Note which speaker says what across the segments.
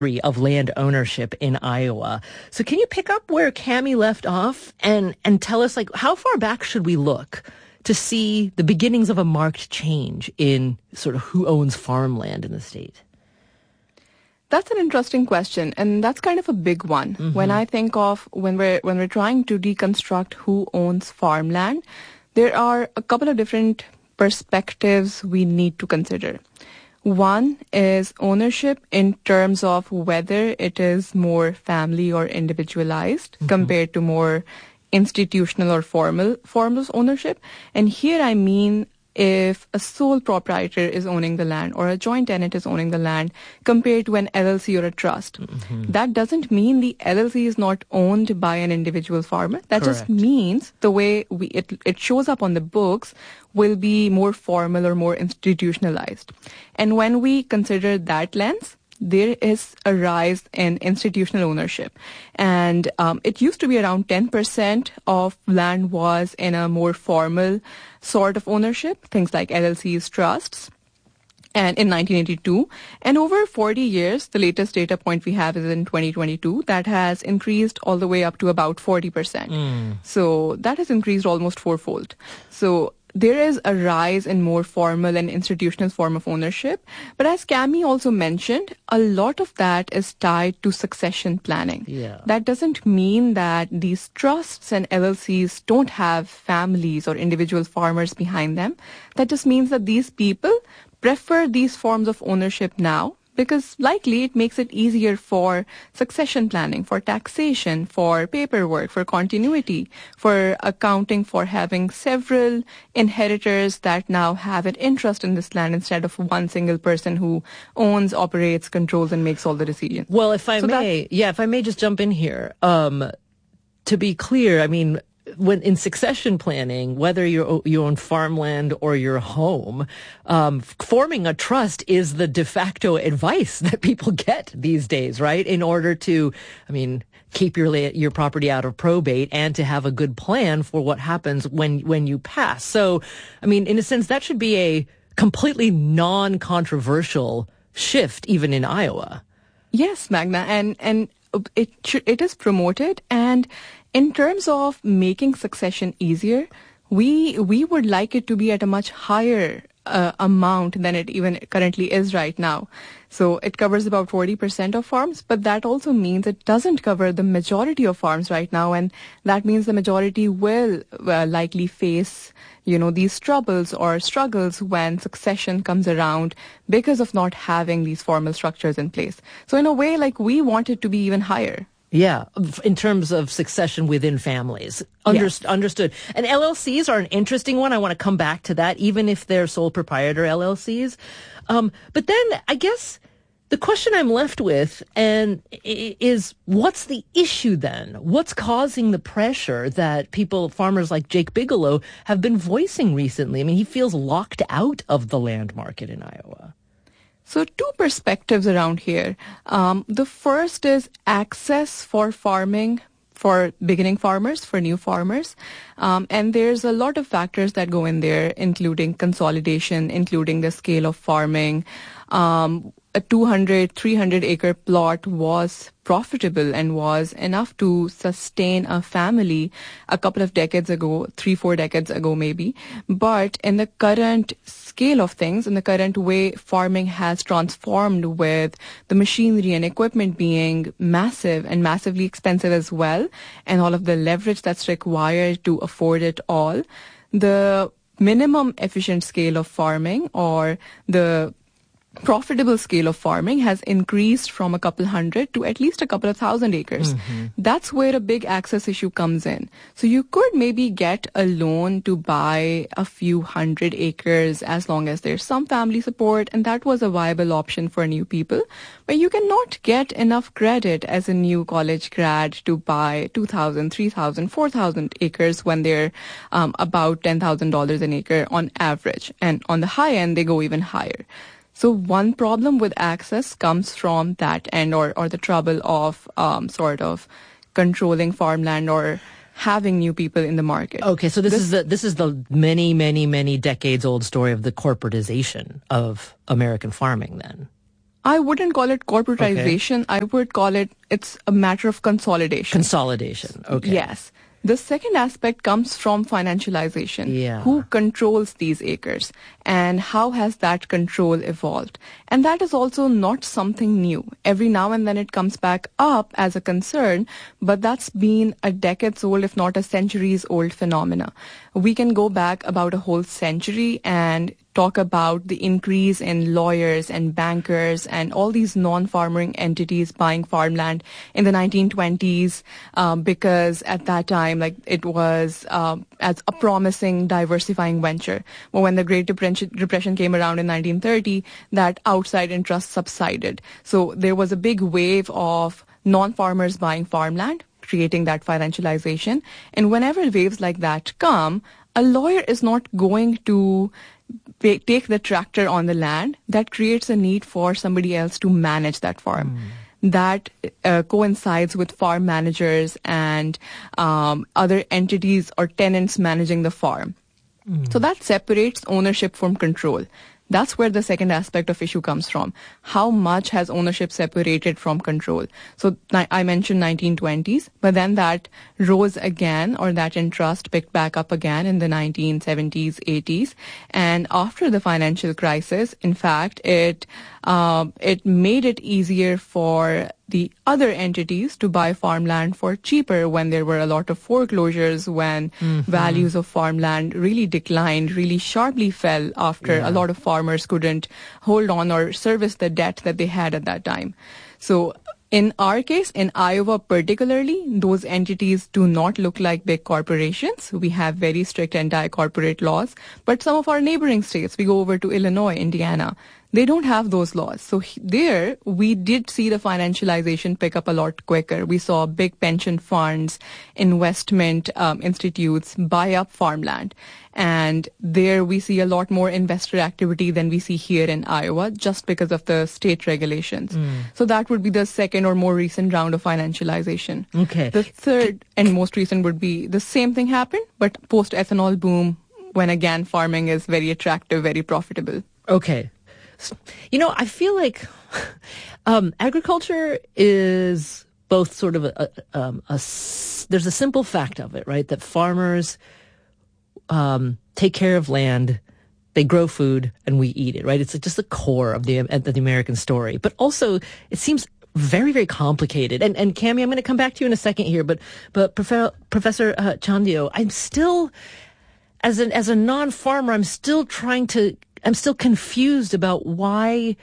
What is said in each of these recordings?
Speaker 1: of land ownership in Iowa. So can you pick up where Cammie left off and tell us, like, how far back should we look to see the beginnings of a marked change in sort of who owns farmland in the state?
Speaker 2: That's an interesting question, and that's kind of a big one. Mm-hmm. When I think of when we're trying to deconstruct who owns farmland, there are a couple of different perspectives we need to consider. One is ownership in terms of whether it is more family or individualized compared to more institutional or formal ownership. And here I mean if a sole proprietor is owning the land or a joint tenant is owning the land compared to an LLC or a trust. Mm-hmm. That doesn't mean the LLC is not owned by an individual farmer. That Correct. Just means the way it shows up on the books will be more formal or more institutionalized. And when we consider that lens, there is a rise in institutional ownership. And it used to be around 10% of land was in a more formal sort of ownership, things like LLCs, trusts, and in 1982. And over 40 years, the latest data point we have is in 2022, that has increased all the way up to about 40%. So that has increased almost fourfold. So there is a rise in more formal and institutional form of ownership. But as Cammie also mentioned, a lot of that is tied to succession planning. Yeah. That doesn't mean that these trusts and LLCs don't have families or individual farmers behind them. That just means that these people prefer these forms of ownership now, because likely it makes it easier for succession planning, for taxation, for paperwork, for continuity, for accounting, for having several inheritors that now have an interest in this land instead of one single person who owns, operates, controls, and makes all the decisions.
Speaker 1: Well, if I may just jump in here, to be clear, I mean, when in succession planning, whether you own farmland or your home, forming a trust is the de facto advice that people get these days, right? In order to, keep your property out of probate and to have a good plan for what happens when you pass. So, in a sense, that should be a completely non-controversial shift, even in Iowa.
Speaker 2: Yes, Magna, and it is promoted. And in terms of making succession easier, we would like it to be at a much higher amount than it even currently is right now. So it covers about 40% of farms, but that also means it doesn't cover the majority of farms right now, and that means the majority will likely face, these troubles or struggles when succession comes around because of not having these formal structures in place. So in a way, we want it to be even higher.
Speaker 1: Yeah, in terms of succession within families. Understood. And LLCs are an interesting one. I want to come back to that, even if they're sole proprietor LLCs. But then I guess the question I'm left with is what's the issue then? What's causing the pressure that farmers like Jake Bigelow, have been voicing recently? He feels locked out of the land market in Iowa.
Speaker 2: So two perspectives around here. The first is access for farming for beginning farmers, for new farmers. And there's a lot of factors that go in there, including consolidation, including the scale of farming. A 200, 300 acre plot was profitable and was enough to sustain a family a couple of decades ago, 3-4 decades ago maybe. But in the current scale of things, in the current way farming has transformed, with the machinery and equipment being massive and massively expensive as well, and all of the leverage that's required to afford it all, the minimum efficient scale of farming, or the profitable scale of farming, has increased from a couple hundred to at least a couple of thousand acres. Mm-hmm. That's where a big access issue comes in. So you could maybe get a loan to buy a few hundred acres as long as there's some family support, and that was a viable option for new people. But you cannot get enough credit as a new college grad to buy 2,000, 3,000, 4,000 acres when they're about $10,000 an acre on average. And on the high end, they go even higher. So one problem with access comes from that end, or the trouble of sort of controlling farmland or having new people in the market.
Speaker 1: Okay, so this is the many, many, many decades old story of the corporatization of American farming then.
Speaker 2: I wouldn't call it corporatization. I would call it's a matter of consolidation.
Speaker 1: Consolidation. Okay.
Speaker 2: Yes. The second aspect comes from financialization.
Speaker 1: Yeah.
Speaker 2: Who controls these acres and how has that control evolved? And that is also not something new. Every now and then it comes back up as a concern, but that's been a decades old, if not a centuries old phenomena. We can go back about a whole century and talk about the increase in lawyers and bankers and all these non-farming entities buying farmland in the 1920s because at that time, like, it was as a promising diversifying venture. But when the Great Depression came around in 1930, that outside interest subsided. So there was a big wave of non-farmers buying farmland, creating that financialization. And whenever waves like that come, a lawyer is not going to take the tractor on the land. That creates a need for somebody else to manage that farm. That coincides with farm managers and other entities or tenants managing the farm. So that separates ownership from control. That's where the second aspect of issue comes from. How much has ownership separated from control? So I mentioned 1920s, but then that rose again, or that interest picked back up again in the 1970s, 80s. And after the financial crisis, in fact, it made it easier for the other entities to buy farmland for cheaper when there were a lot of foreclosures, when values of farmland really declined, really sharply fell after a lot of farmers couldn't hold on or service the debt that they had at that time. So in our case, in Iowa particularly, those entities do not look like big corporations. We have very strict anti-corporate laws. But some of our neighboring states, we go over to Illinois, Indiana, they don't have those laws. So there, we did see the financialization pick up a lot quicker. We saw big pension funds, investment institutes buy up farmland. And there we see a lot more investor activity than we see here in Iowa, just because of the state regulations. So that would be the second or more recent round of financialization.
Speaker 1: Okay.
Speaker 2: The third and most recent would be the same thing happened, but post-ethanol boom, when again farming is very attractive, very profitable.
Speaker 1: Okay. You know, I feel like agriculture is both sort of there's a simple fact of it, right? That farmers take care of land, they grow food, and we eat it, right? It's just the core of the American story. But also, it seems very, very complicated. And Cami, I'm going to come back to you in a second here, but Professor Chandio, I'm still, as a non-farmer, I'm still confused about why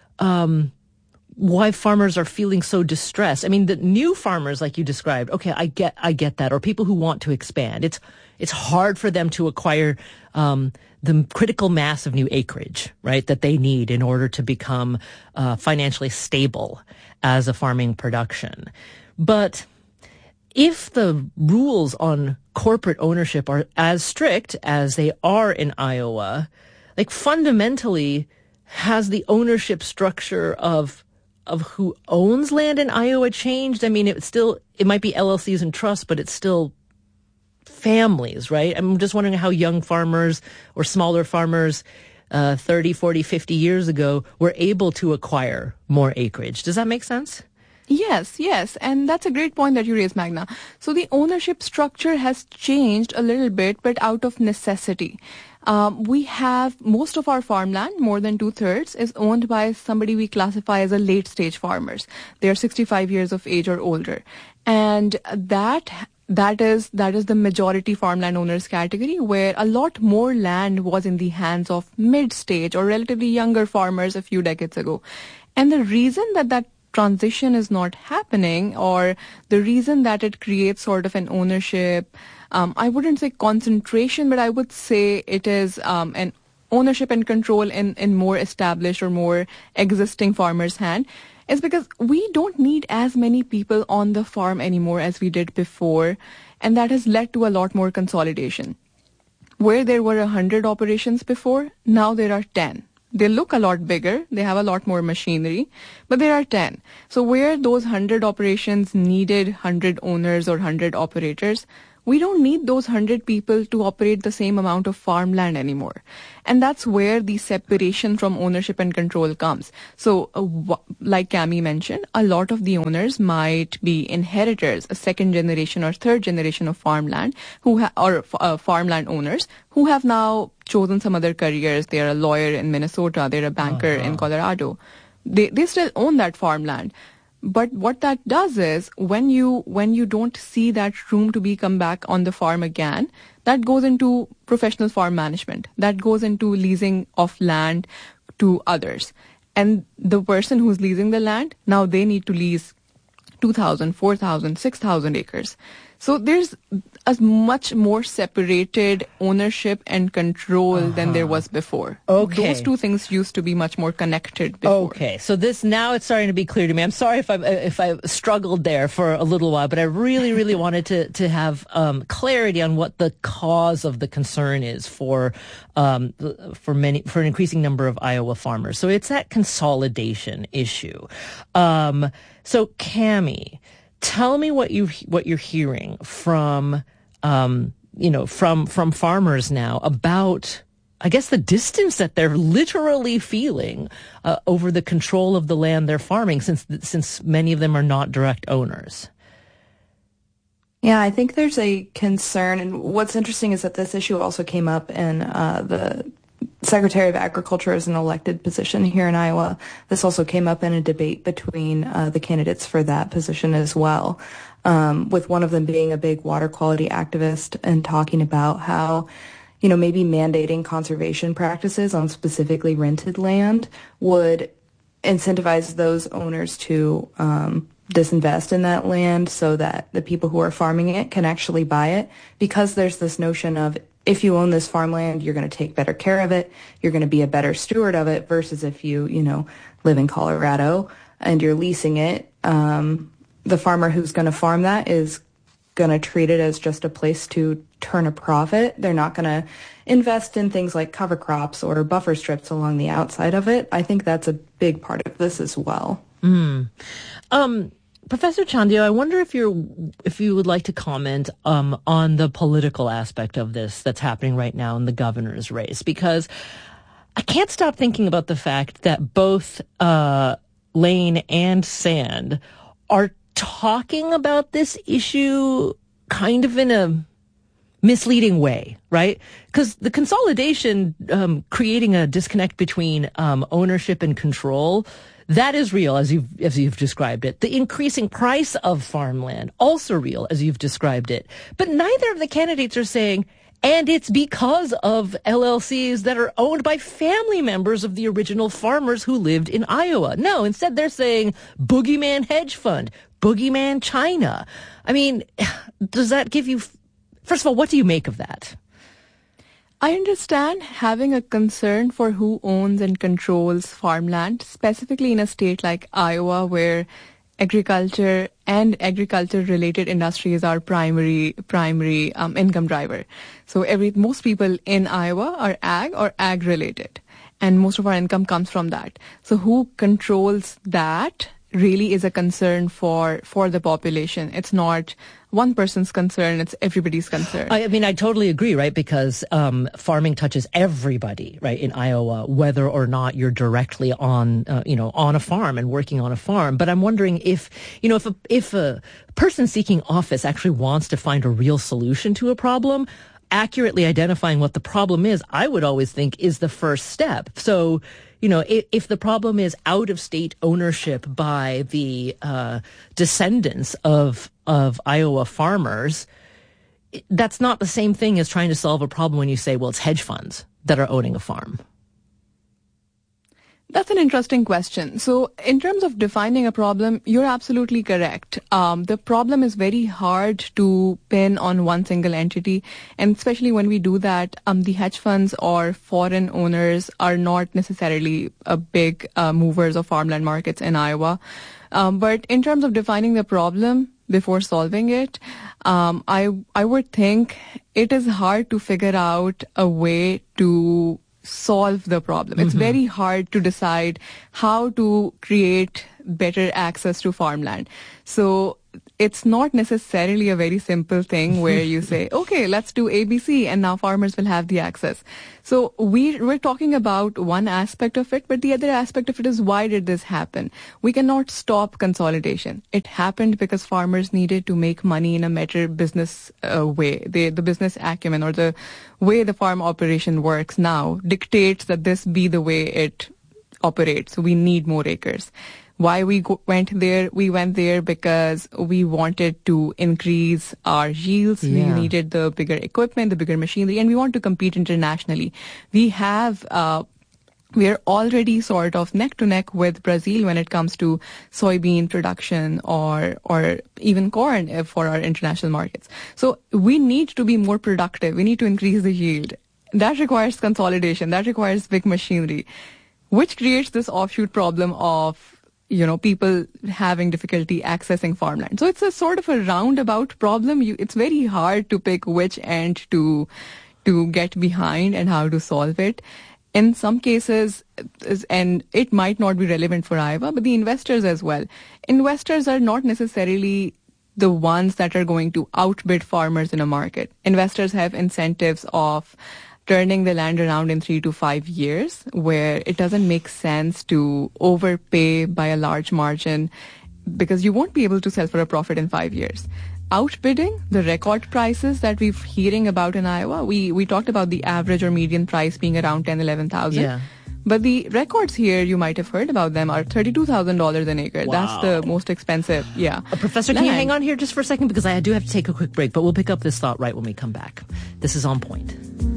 Speaker 1: farmers are feeling so distressed. I mean, the new farmers, like you described, okay, I get that. Or people who want to expand. It's hard for them to acquire the critical mass of new acreage, right, that they need in order to become financially stable as a farming production. But if the rules on corporate ownership are as strict as they are in Iowa, like, fundamentally, has the ownership structure of who owns land in Iowa changed? I mean, it might be LLCs and trusts, but it's still families, right? I'm just wondering how young farmers or smaller farmers 30, 40, 50 years ago were able to acquire more acreage. Does that make sense?
Speaker 2: Yes. And that's a great point that you raised, Magna. So the ownership structure has changed a little bit, but out of necessity. We have most of our farmland, more than 2/3, is owned by somebody we classify as a late stage farmers. They're 65 years of age or older. And that is the majority farmland owners category, where a lot more land was in the hands of mid-stage or relatively younger farmers a few decades ago. And the reason that transition is not happening, or the reason that it creates sort of an ownership, I wouldn't say concentration, but I would say it is an ownership and control in more established or more existing farmers' hand, is because we don't need as many people on the farm anymore as we did before, and that has led to a lot more consolidation. Where there were 100 operations before, now there are 10. They look a lot bigger, they have a lot more machinery, but there are 10. So where those 100 operations needed 100 owners or 100 operators, we don't need those 100 people to operate the same amount of farmland anymore. And that's where the separation from ownership and control comes. So like Cami mentioned, a lot of the owners might be inheritors, a second generation or third generation of farmland or farmland owners who have now chosen some other careers. They're a lawyer in Minnesota, they're a banker in Colorado. They still own that farmland. But what that does is when you don't see that room to come back on the farm again, that goes into professional farm management. That goes into leasing of land to others. And the person who's leasing the land, now they need to lease 2,000, 4,000, 6,000 acres. So there's a much more separated ownership and control than there was before.
Speaker 1: Okay.
Speaker 2: Those two things used to be much more connected before.
Speaker 1: Okay. So now it's starting to be clear to me. I'm sorry if I struggled there for a little while, but I really, really wanted to have clarity on what the cause of the concern is for an increasing number of Iowa farmers. So it's that consolidation issue. So Cami, tell me what you're hearing from farmers now about, I guess, the distance that they're literally feeling over the control of the land they're farming, since many of them are not direct owners.
Speaker 3: Yeah, I think there's a concern, and what's interesting is that this issue also came up in the Secretary of Agriculture is an elected position here in Iowa. This also came up in a debate between the candidates for that position as well, with one of them being a big water quality activist and talking about how, maybe mandating conservation practices on specifically rented land would incentivize those owners to disinvest in that land so that the people who are farming it can actually buy it, because there's this notion of, if you own this farmland, you're going to take better care of it, you're going to be a better steward of it, versus if you live in Colorado and you're leasing it, the farmer who's going to farm that is going to treat it as just a place to turn a profit. They're not going to invest in things like cover crops or buffer strips along the outside of it. I think that's a big part of this as well.
Speaker 1: Professor Chandio, I wonder if you would like to comment on the political aspect of this that's happening right now in the governor's race, because I can't stop thinking about the fact that both Lane and Sand are talking about this issue kind of in a misleading way, right? Because the consolidation, creating a disconnect between ownership and control, that is real, as you've described it. The increasing price of farmland, also real, as you've described it. But neither of the candidates are saying, and it's because of LLCs that are owned by family members of the original farmers who lived in Iowa. No, instead they're saying boogeyman hedge fund, boogeyman China. I mean, does that give you... First of all, what do you make of that?
Speaker 2: I understand having a concern for who owns and controls farmland, specifically in a state like Iowa, where agriculture and agriculture-related industries are primary income driver. So most people in Iowa are ag or ag-related, and most of our income comes from that. So who controls that really is a concern for the population. It's not one person's concern, it's everybody's concern.
Speaker 1: I mean, I totally agree, right? Because farming touches everybody, right, in Iowa, whether or not you're directly on a farm and working on a farm. But I'm wondering if a person seeking office actually wants to find a real solution to a problem, accurately identifying what the problem is, I would always think is the first step. So, if the problem is out-of-state ownership by the descendants of Iowa farmers, that's not the same thing as trying to solve a problem when you say, well, it's hedge funds that are owning a farm.
Speaker 2: That's an interesting question. So in terms of defining a problem, you're absolutely correct. The problem is very hard to pin on one single entity. And especially when we do that, the hedge funds or foreign owners are not necessarily big movers of farmland markets in Iowa. But in terms of defining the problem before solving it, I would think it is hard to figure out a way to solve the problem. It's very hard to decide how to create better access to farmland. So it's not necessarily a very simple thing where you say, okay, let's do ABC and now farmers will have the access. So we're talking about one aspect of it, but the other aspect of it is, why did this happen? We cannot stop consolidation. It happened because farmers needed to make money in a better business way. The business acumen, or the way the farm operation works now, dictates that this be the way it operates. So we need more acres. Why we went there? We went there because we wanted to increase our yields.
Speaker 1: Yeah.
Speaker 2: We needed the bigger equipment, the bigger machinery, and we want to compete internationally. We are already sort of neck to neck with Brazil when it comes to soybean production or even corn for our international markets. So we need to be more productive. We need to increase the yield. That requires consolidation. That requires big machinery, which creates this offshoot problem of people having difficulty accessing farmland. So it's a sort of a roundabout problem. It's very hard to pick which end to get behind and how to solve it. In some cases, and it might not be relevant for Iowa, but the investors as well. Investors are not necessarily the ones that are going to outbid farmers in a market. Investors have incentives of turning the land around in 3 to 5 years, where it doesn't make sense to overpay by a large margin because you won't be able to sell for a profit in 5 years. Outbidding, the record prices that we're hearing about in Iowa, we talked about the average or median price being around $10,000-11,000.
Speaker 1: Yeah.
Speaker 2: But the records here, you might have heard about them, are $32,000 an acre.
Speaker 1: Wow.
Speaker 2: That's the most expensive. Yeah.
Speaker 1: Professor, can you hang on here just for a second? Because I do have to take a quick break, but we'll pick up this thought right when we come back. This is On Point.